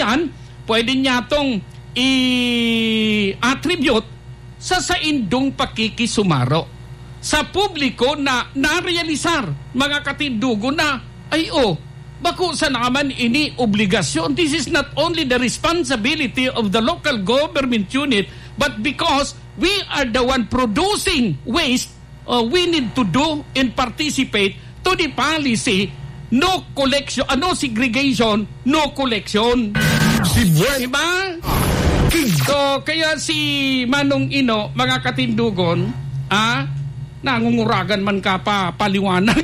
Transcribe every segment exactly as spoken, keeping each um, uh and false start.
yan, pwede niya itong i-attribute sa saindong pakikisumaro sa publiko na narealisar, mga katindugo, na ay oh, bako sa naman ini obligasyon. This is not only the responsibility of the local government unit, but because we are the one producing waste, uh, we need to do and participate to the policy, no collection, ano, segregation, no collection. Si Buen. Diba? So, kaya si Manong Ino, mga katindugon, ah, nangunguragan man ka pa paliwanag.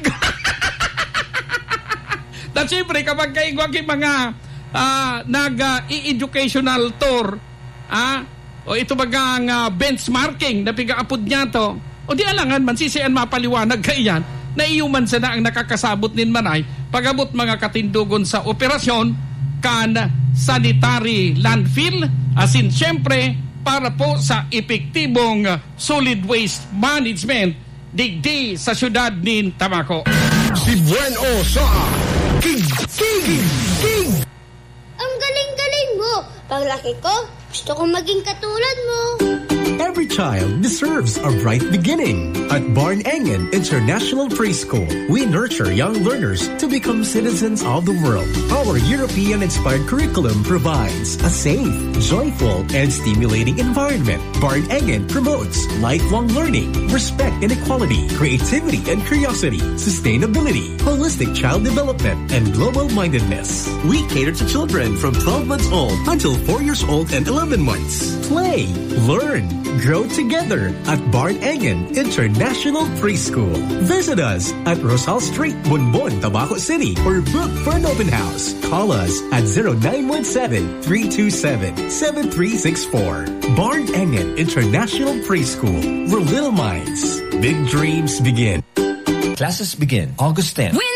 At siyempre, kapag kaigwag yung mga uh, nag-i-educational tour, ah, o ito bagang uh, benchmarking na pigaapod niya to, o di alangan man, sisiyan mapaliwanag kayan, na iyuman sa na ang nakakasabot nin manay, pagabot mga katindugon sa operasyon, kan sanitary landfill, asin siyempre, para po sa epektibong uh, solid waste management, digdi sa syudad nin Tamaco. Si Buen O sa King, King, King. Ang galing-galing mo. Paglaki ko, gusto kong maging katulad mo. Every child deserves a bright beginning. At Barn Engen International Preschool, we nurture young learners to become citizens of the world. Our European-inspired curriculum provides a safe, joyful, and stimulating environment. Barn Engen promotes lifelong learning, respect and equality, creativity and curiosity, sustainability, holistic child development, and global-mindedness. We cater to children from twelve months old until four years old and eleven months. Play, learn, grow together at Barn Engen International Preschool. Visit us at Rosal Street, Bonbon, Tabaco City, or book for an open house. Call us at zero nine one seven, three two seven, seven three six four. Barn Engen International Preschool, where little minds, big dreams begin. Classes begin August tenth.